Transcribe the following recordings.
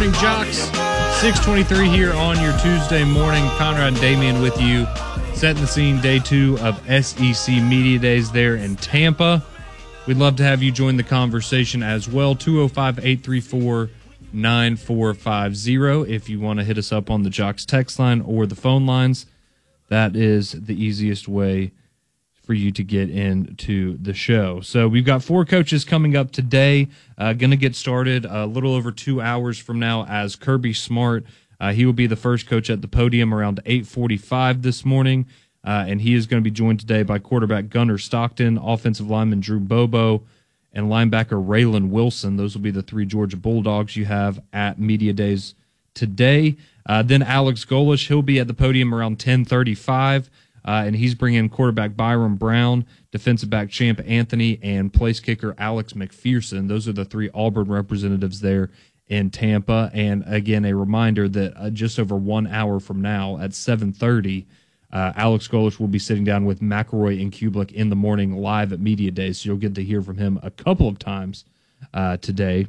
Morning Jocks, 6:23 here on your Tuesday morning. Conrad and Damian with you, setting the scene, day 2 of SEC Media Days there in Tampa. We'd love to have you join the conversation as well, 205-834-9450 if you want to hit us up on the Jocks text line or the phone lines. That is the easiest way for you to get into the show. So we've got 4 coaches coming up today. Going to get started a little over 2 hours from now as Kirby Smart. He will be the first coach at the podium around 8:45 this morning, and he is going to be joined today by quarterback Gunnar Stockton, offensive lineman Drew Bobo, and linebacker Raylan Wilson. Those will be the 3 Georgia Bulldogs you have at Media Days today. Then Alex Golesh, he'll be at the podium around 10:35. And he's bringing quarterback Byron Brown, defensive back Champ Anthony, and place kicker Alex McPherson. Those are the 3 Auburn representatives there in Tampa. And again, a reminder that just over 1 hour from now at 7:30, Alex Golesh will be sitting down with McElroy and Kublik in the morning live at Media Days. So you'll get to hear from him a couple of times today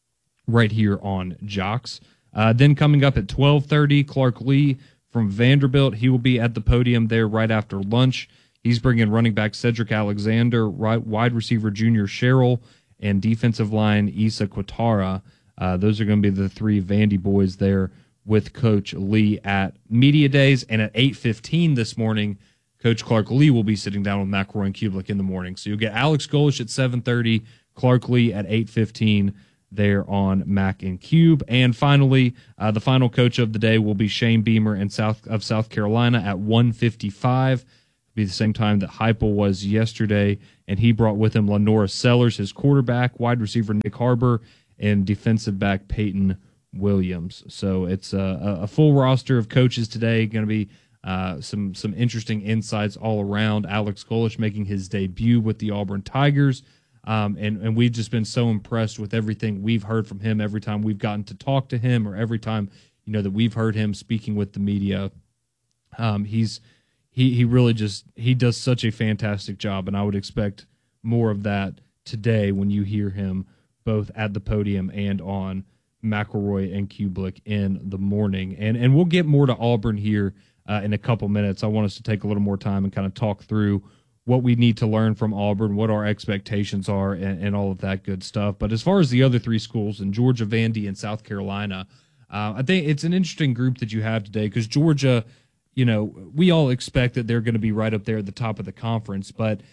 right here on Jocks. Then coming up at 12:30, Clark Lee from Vanderbilt. He will be at the podium there right after lunch. He's bringing running back Cedric Alexander, wide receiver Junior Sherrill, and defensive line Issa Quatara. Those are going to be the 3 Vandy boys there with Coach Lee at Media Days. And at 8:15 this morning, Coach Clark Lee will be sitting down with McElroy and Kublik in the morning. So you'll get Alex Golesh at 7:30, Clark Lee at 8:15. There on Mac and Cube. And finally, the final coach of the day will be Shane Beamer of South Carolina at 1:55. It'll be the same time that Heupel was yesterday, and he brought with him Lenora Sellers, his quarterback, wide receiver Nick Harbor, and defensive back Peyton Williams. So it's a full roster of coaches today. Going to be some interesting insights all around. Alex Golesh making his debut with the Auburn Tigers. And we've just been so impressed with everything we've heard from him every time we've gotten to talk to him, or every time that we've heard him speaking with the media. He really he does such a fantastic job, and I would expect more of that today when you hear him both at the podium and on McElroy and Kublik in the morning. And we'll get more to Auburn here in a couple minutes. I want us to take a little more time and kind of talk through what we need to learn from Auburn, what our expectations are, and all of that good stuff. But as far as the other 3 schools in Georgia, Vandy, and South Carolina, I think it's an interesting group that you have today because Georgia, we all expect that they're going to be right up there at the top of the conference. But,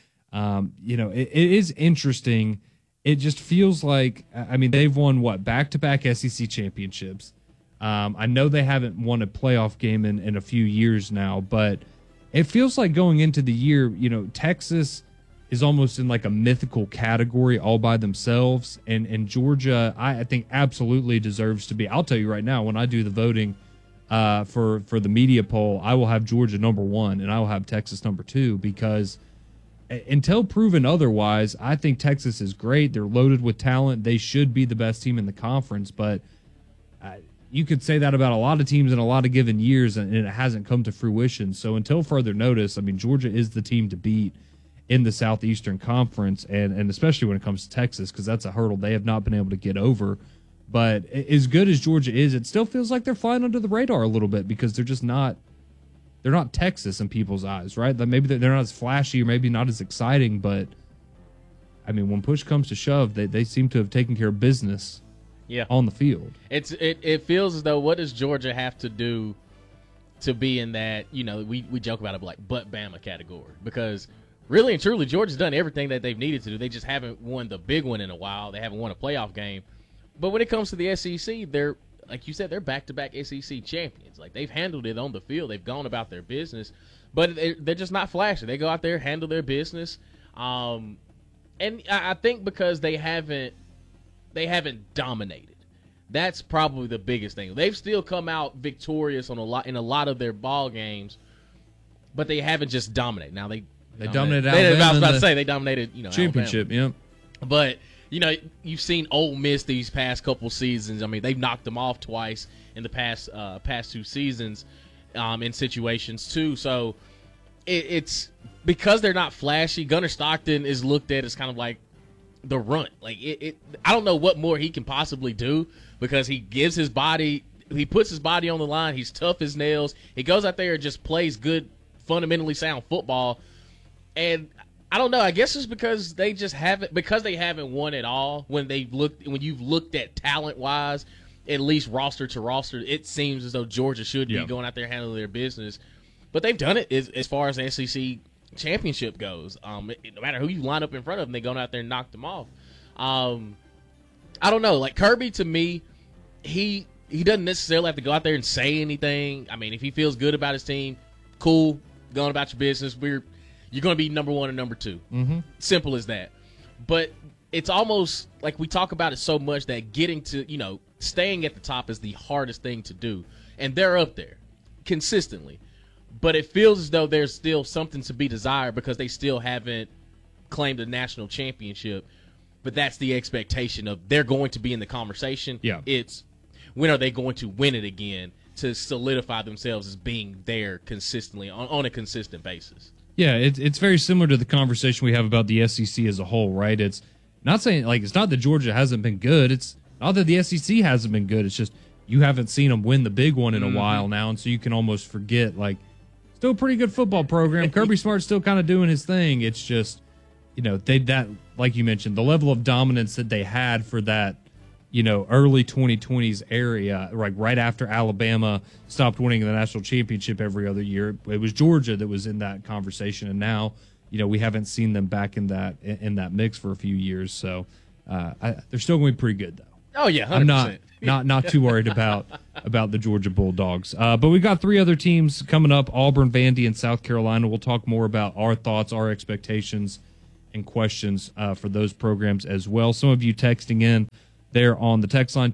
it is interesting. It just feels like, they've won, back-to-back SEC championships. I know they haven't won a playoff game in a few years now, but it feels like going into the year, Texas is almost in like a mythical category all by themselves. And Georgia, I think, absolutely deserves to be. I'll tell you right now, when I do the voting for the media poll, I will have Georgia number 1 and I will have Texas number 2 because until proven otherwise, I think Texas is great. They're loaded with talent. They should be the best team in the conference, but you could say that about a lot of teams in a lot of given years, and it hasn't come to fruition. So until further notice, Georgia is the team to beat in the Southeastern Conference, and especially when it comes to Texas, because that's a hurdle they have not been able to get over. But as good as Georgia is, it still feels like they're flying under the radar a little bit because they're just not – they're not Texas in people's eyes, right? Maybe they're not as flashy or maybe not as exciting, but, when push comes to shove, they seem to have taken care of business – on the field. It feels as though, what does Georgia have to do to be in that, we joke about it like but Bama category, because really and truly Georgia's done everything that they've needed to do. They just haven't won the big one in a while. They haven't won a playoff game. But when it comes to the SEC, they're, like you said, they're back-to-back SEC champions. Like, they've handled it on the field. They've gone about their business, but they're just not flashy. They go out there, handle their business. And I think because they haven't dominated. That's probably the biggest thing. They've still come out victorious in a lot of their ball games, but they haven't just dominated. Now they dominated Alabama. I was about to say they dominated, championship, Alabama. Yeah. But you've seen Ole Miss these past couple seasons. They've knocked them off twice in the past 2 seasons in situations too. So it's because they're not flashy. Gunnar Stockton is looked at as kind of like the runt. Like I don't know what more he can possibly do, because he gives his body, he puts his body on the line. He's tough as nails. He goes out there and just plays good, fundamentally sound football. And I don't know. I guess it's because they haven't won at all. When you've looked at talent wise, at least roster to roster, it seems as though Georgia should be going out there handling their business. But they've done it as far as the SEC championship goes. No matter who you line up in front of them, they're going out there and knock them off. I don't know. Like Kirby, to me, he doesn't necessarily have to go out there and say anything. I mean, if he feels good about his team, cool, going about your business. You're going to be number one or number two. Mm-hmm. Simple as that. But it's almost like we talk about it so much that getting to, staying at the top is the hardest thing to do. And they're up there consistently. But it feels as though there's still something to be desired because they still haven't claimed a national championship. But that's the expectation of they're going to be in the conversation. Yeah. It's when are they going to win it again to solidify themselves as being there consistently on a consistent basis. Yeah, it's very similar to the conversation we have about the SEC as a whole, right? It's not saying, it's not that Georgia hasn't been good. It's not that the SEC hasn't been good. It's just you haven't seen them win the big one in a while now, and so you can almost forget, still a pretty good football program. Kirby Smart's still kind of doing his thing. It's just, like you mentioned, the level of dominance that they had for that, early 2020s area, right after Alabama stopped winning the national championship every other year. It was Georgia that was in that conversation, and now, we haven't seen them back in that mix for a few years. So they're still going to be pretty good, though. Oh yeah, 100%. I'm not too worried about the Georgia Bulldogs. But we've got three other teams coming up: Auburn, Vandy, and South Carolina. We'll talk more about our thoughts, our expectations, and questions for those programs as well. Some of you texting in there on the text line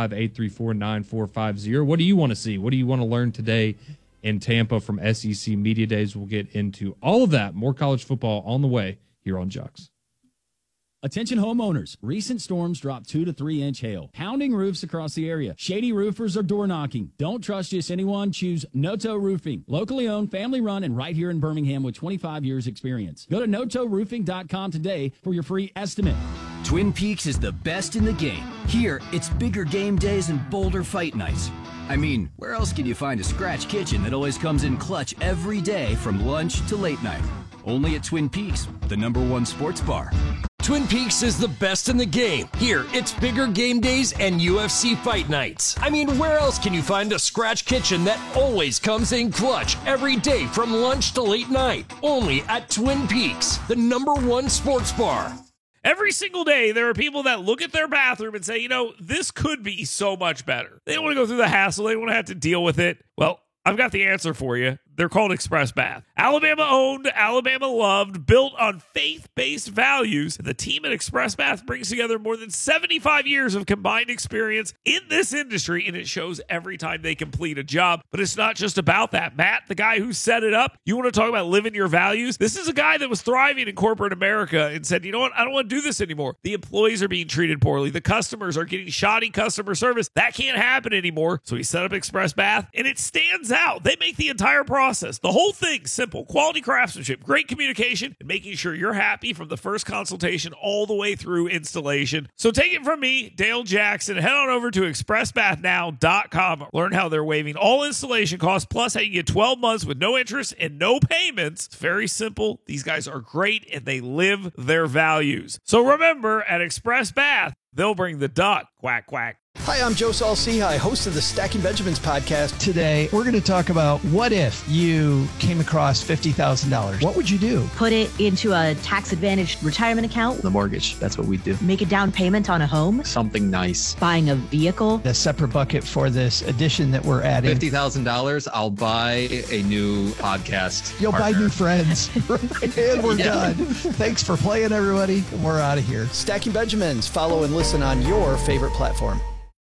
205-834-9450. What do you want to see? What do you want to learn today in Tampa from SEC Media Days? We'll get into all of that. More college football on the way here on Jux. Attention homeowners. Recent storms dropped 2 to 3 inch hail, pounding roofs across the area. Shady roofers are door knocking. Don't trust just anyone. Choose Noto Roofing. Locally owned, family run, and right here in Birmingham with 25 years experience. Go to NotoRoofing.com today for your free estimate. Twin Peaks is the best in the game. Here, it's bigger game days and bolder fight nights. I mean, where else can you find a scratch kitchen that always comes in clutch every day from lunch to late night? Only at Twin Peaks, the #1 sports bar. Twin Peaks is the best in the game. Here, it's bigger game days and UFC fight nights. I mean, where else can you find a scratch kitchen that always comes in clutch every day from lunch to late night? Only at Twin Peaks, the #1 sports bar. Every single day, there are people that look at their bathroom and say, this could be so much better. They don't want to go through the hassle. They don't want to have to deal with it. Well, I've got the answer for you. They're called Express Bath. Alabama owned, Alabama loved, built on faith-based values. The team at Express Bath brings together more than 75 years of combined experience in this industry, and it shows every time they complete a job. But it's not just about that. Matt, the guy who set it up, you want to talk about living your values? This is a guy that was thriving in corporate America and said, you know what? I don't want to do this anymore. The employees are being treated poorly. The customers are getting shoddy customer service. That can't happen anymore. So he set up Express Bath, and it stands out. They make the entire process, the whole thing, simple. Quality craftsmanship, great communication, and making sure you're happy from the first consultation all the way through installation. So take it from me, Dale Jackson. Head on over to expressbathnow.com. Learn how they're waiving all installation costs, plus how you get 12 months with no interest and no payments. It's very simple. These guys are great, and they live their values. So remember, at Express Bath, they'll bring the duck. Quack, quack. Hi, I'm Joe Saul-Sehy, host of the Stacking Benjamins podcast. Today, we're going to talk about what if you came across $50,000. What would you do? Put it into a tax-advantaged retirement account. The mortgage, that's what we do. Make a down payment on a home. Something nice. Buying a vehicle. A separate bucket for this addition that we're adding. $50,000, I'll buy a new podcast You'll partner. buy new friends. And we're done. Thanks for playing, everybody. We're out of here. Stacking Benjamins. Follow and listen on your favorite platform.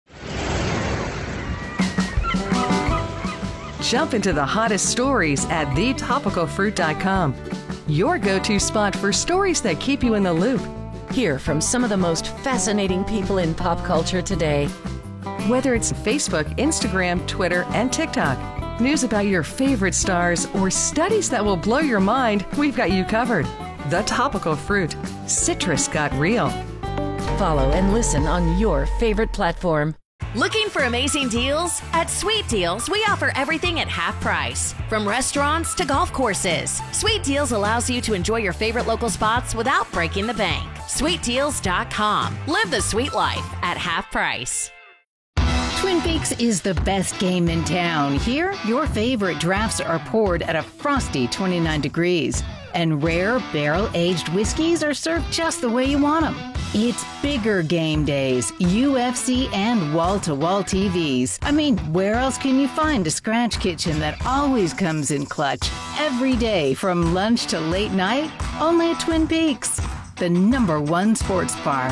Jump into the hottest stories at thetopicalfruit.com. Your go-to spot for stories that keep you in the loop. Hear from some of the most fascinating people in pop culture today. Whether it's Facebook, Instagram, Twitter, and TikTok, news about your favorite stars, or studies that will blow your mind, we've got you covered. The Topical Fruit. Citrus got real. Follow and listen on your favorite platform. Looking for amazing deals? At Sweet Deals, we offer everything at half price. From restaurants to golf courses, Sweet Deals allows you to enjoy your favorite local spots without breaking the bank. SweetDeals.com. Live the sweet life at half price. Twin Peaks is the best game in town. Here, your favorite drafts are poured at a frosty 29 degrees. And rare barrel-aged whiskeys are served just the way you want them. It's bigger game days, UFC, and wall-to-wall TVs. I mean, where else can you find a scratch kitchen that always comes in clutch every day from lunch to late night? Only at Twin Peaks, the #1 sports bar.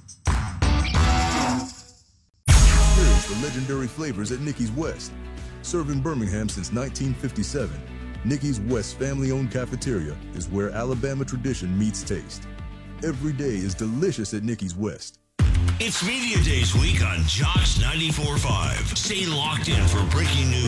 Here's the legendary flavors at Nicky's West. Serving Birmingham since 1957, Nicky's West family-owned cafeteria is where Alabama tradition meets taste. Every day is delicious at Nicky's West. It's Media Days week on Jocks 94.5. Stay locked in for breaking news,